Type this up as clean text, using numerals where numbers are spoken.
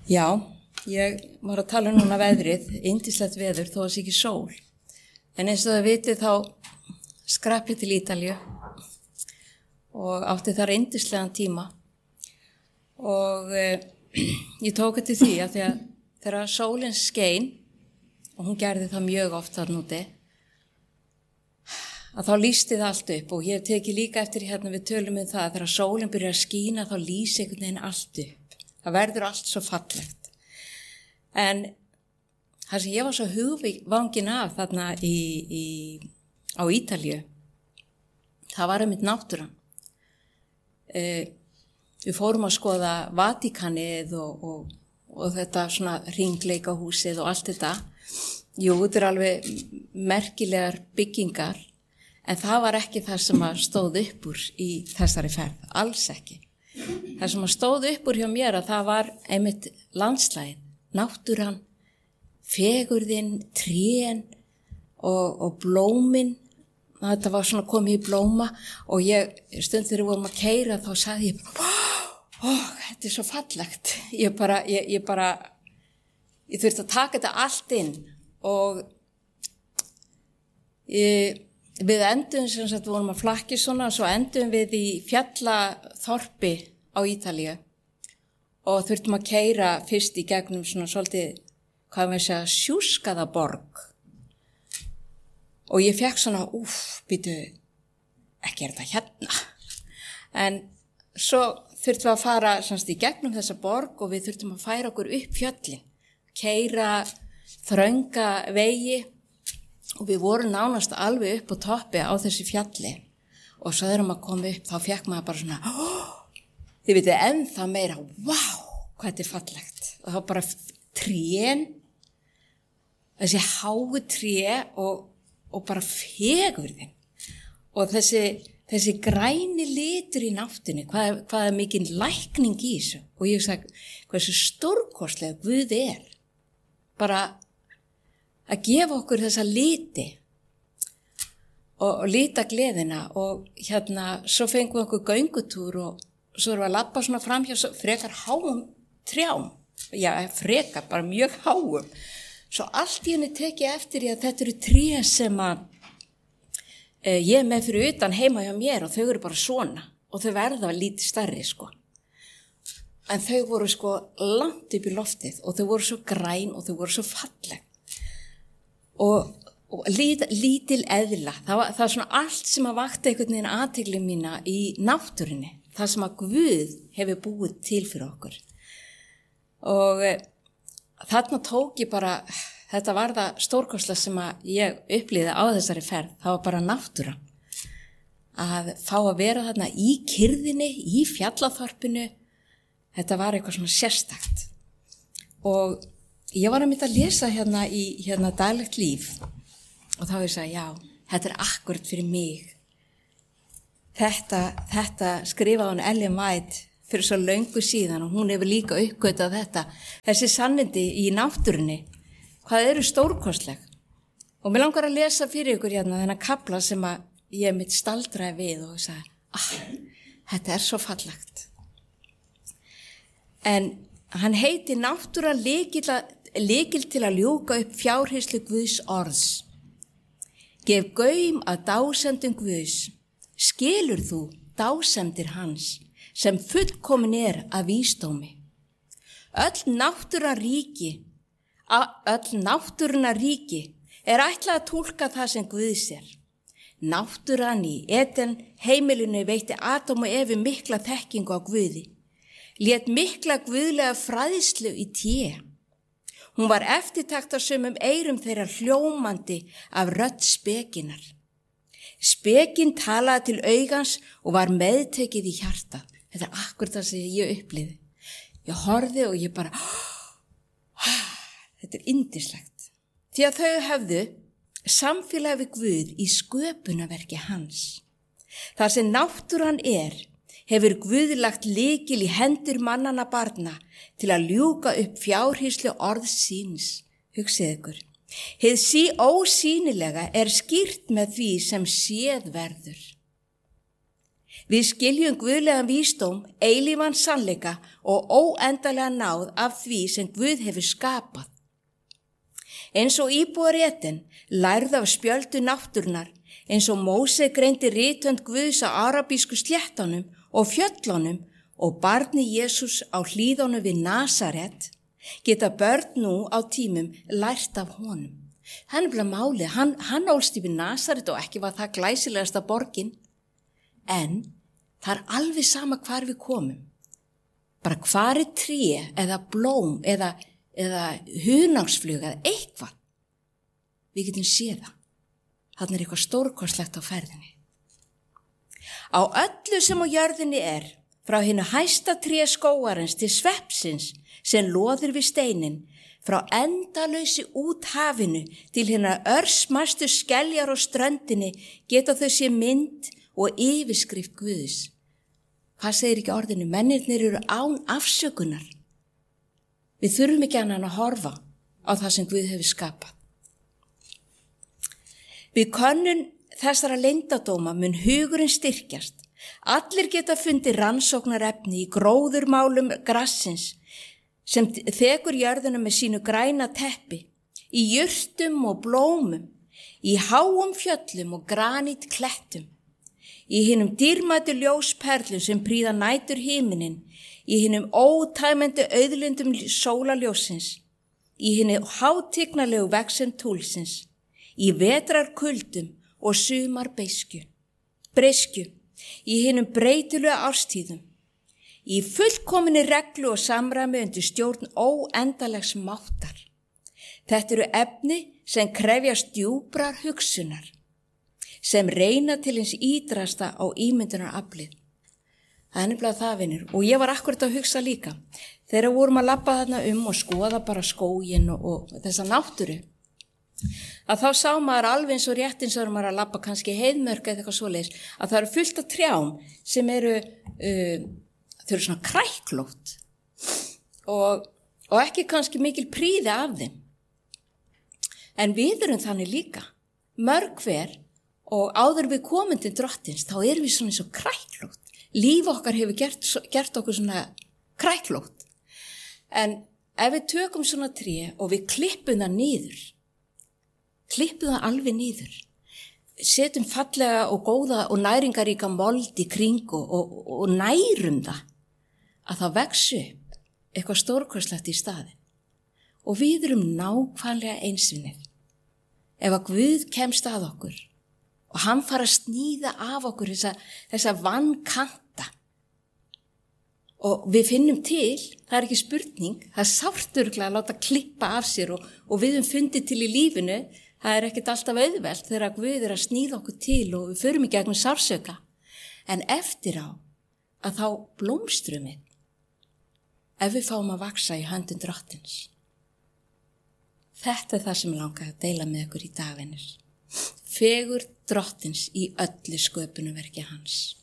Já, ég var að tala núna veðrið, yndislegt veður þó að sé ekki sól. En eins og það vitið þá skrappi til Ítalíu og átti þar yndislegan tíma. Og ég tók eftir því að þegar sólin skein, og hún gerði það mjög oft þar núti, að þá lýsti það allt upp. Og ég hef tekið líka eftir hérna við tölum það að þegar sólin byrjar að skína þá lýsi einhvern veginn allt upp. Það verður allt svo fallegt. En það sem ég var svo hugvangin af þarna á Ítalíu, það var einmitt náttúran. Við fórum að skoða Vatíkanið og þetta svona hringleikahúsið og allt þetta. Jú, þetta er alveg merkilegar byggingar, en það var ekki það sem stóð upp úr í þessari ferð, alls ekki. Það sem stóð upp úr hjá mér að það var einmitt landslægið, náttúran, fegurðin, trén og blómin. Þetta var svona komið í blóma og stund þegar við vorum að keyra þá sagði ég þetta er svo fallegt. Ég þurfti að taka þetta allt inn og við endum sem sagt, við vorum að flakki svona og svo endum við í fjallaþorpi á Ítalíu og þurftum að keyra fyrst í gegnum svona svolítið, hvað maður segja, sjúskaða borg. Og ég fekk svona, býtu, ekki þetta hérna. En svo þurftum við að fara semst í gegnum þessa borg og við þurftum að færa okkur upp fjöllin, keyra þrönga vegi. Og við vorum nánast alveg upp á toppi á þessi fjalli og svo þegar maður kom upp þá fekk maður bara svona, þið vitið ennþá meira, hvað þetta er fallegt. Og þá bara trén, þessi háu tré og bara fegurðin. Og þessi græni litur í náttúrunni, hvað er mikil lækning í þessu. Og ég sagði, hversu stórkostlega Guð er. Bara að gefa okkur þessa liti og lita gleðina og hérna svo fengum við okkur göngutúr og svo erum við að labba svona fram hjá frekar háum trjám, frekar bara mjög háum. Svo allt í henni tekið eftir að þetta eru tré sem ég er með fyrir utan heima hjá mér og þau eru bara svona og þau verða lítið stærri sko. En þau voru sko langt upp í loftið og þau voru svo græn og þau voru svo falleg. Og lítil eðla, það er svona allt sem að vakta einhvern veginn athygli mína í náttúrunni, það sem að Guð hefur búið til fyrir okkur. Og þarna tók ég bara, þetta var það stórkostlega sem að ég upplýði á þessari ferð, það var bara náttúra. Að fá að vera þarna í kyrrðinni, í fjallaþorpinu, þetta var eitthvað svona sérstakt. Og ég var að lesa hérna í daglegt líf og þá ég sagði, þetta er akkurat fyrir mig. Þetta skrifaði hún Ellen White fyrir svo löngu síðan og hún hefur líka uppgötað þetta. Þessi sannindi í náttúrunni, hvað eru stórkostleg. Og mér langar að lesa fyrir ykkur hérna þennan kafla sem að ég mitt staldraði við og ég sagði, þetta er svo fallegt. En hann heiti náttúra lykil til að ljúka upp fjárheyrslu Guðs orðs. Gef gaum að dásemdum Guðs. Skilur þú dásemdir hans sem fullkomin er af vísdómi. Öll náttúrunnar ríki er ætlað að túlka það sem Guðs er. Náttúran í Eden heimilinu veitti Adam og Evu mikla þekkingu á Guði. Lét mikla guðlega fræðslu í té. Hún var eftirtaktarsömum eyrum þeirra hljómandi af rödd spekinnar. Spekin talaði til augans og var meðtekið í hjarta. Þetta er akkurat það sem ég upplifði. Ég horfði og ég bara, þetta er yndislegt. Því að þau höfðu samfélag við Guð í sköpunarverki hans. Það sem náttúran hefur Guð lagt lykil í hendur mannanna barna til að ljúka upp fjárhýrslu orðs síns. Hugsið ykkur. Hið ósýnilega er skýrt með því sem séð verður. Við skiljum guðlegan vísdóm, eilífan sannleika og óendanlega náð af því sem Guð hefur skapað. Eins og íbúar Eden lærðu af spjöldu náttúrunnar, eins og Móse greindi rithönd Guðs á arabísku sléttunum og fjöllunum og barni Jesús á hlíðunum við Nasaret, geta börn nú á tímum lært af honum. Hann er bara málið, hann ólst við Nasaret og ekki var það glæsilegasta borgin, en það er alveg sama hvar við komum. Bara hvar er tré eða blóm eða hunangsflug eða eitthvað. Við getum séð það. Þarna er eitthvað stórkostlegt á ferðinni. Á öllu sem á jörðinni er, frá hinu hæsta tré skógarins til sveppsins sem loðir við steinin, frá endalausi út hafinu til hinna örsmæstu skeljar á ströndinni, geta þau sé mynd og yfirskrift Guðs. Hvað segir ekki orðinu? Mennirnir eru án afsökunar. Við þurfum ekki annan að horfa á það sem Guð hefur skapað. Við könnun þessara leyndardóma mun hugurinn styrkjast. Allir geta fundið rannsóknarefni í gróðurmálum grassins sem þekur jörðuna með sínu græna teppi, í jurtum og blómum, í háum fjöllum og granít klettum, í hinum dýrmætu ljósperlum sem prýða nætur himinin, í hinum ótæmandi auðlundum sólarljósins, í hinum hátignarlegu vexen túlsins, í vetrarkuldum og sumar breiskju, í hinum breytilegu árstíðum, í fullkominni reglu og samræmi undir stjórn óendalegs máttar. Þetta eru efni sem krefjast djúprar hugsunar, sem reyna til hins ídrasta á ímyndunaraflið. Það er nefnilega það, vinir. Og ég var akkurat að hugsa líka. Þegar vorum að labba þarna og skoða bara skóginn og þessa náttúru, að þá sá maður alveg eins og rétt eins og maður að labba kannski heiðmörk eða eitthvað svoleiðis, að það eru fullt af trjám sem eru, þau eru svona kræklótt og ekki kannski mikil prýði af þeim. En við erum þannig líka, mörg hver, og áður við komum til Drottins, þá erum við svona eins og kræklótt. Líf okkar hefur gert okkur svona kræklótt. En ef við tökum svona tré og við klippum það niður, klippum það alveg niður, setjum fallega og góða og næringaríka mold í kring og nærum það, að það vex upp eitthvað stórkostlegt í staðinn. Og við erum nákvæmlega einsvinnir. Ef að Guð kemst að okkur og hann fara að sníða af okkur þessa vankanta og við finnum til, það er ekki spurning, það er sárt örugglega að láta klippa af sér og við höfum fundið til í lífinu, það er ekkert alltaf auðvelt þegar Guð er að sníða okkur til og við förum í gegnum sársauka. En eftir á að þá blómstrum við, ef við fáum að vaxa í höndum Drottins. Þetta er það sem ég langaði að deila með ykkur í dag, vinir. Fegur Drottins í öllu sköpunarverki hans.